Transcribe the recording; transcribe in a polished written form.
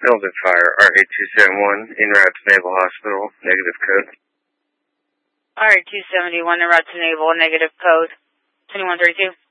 Building fire, R8271, en route to Naval Hospital, negative code. R8271, en route to Naval, negative code. 2132.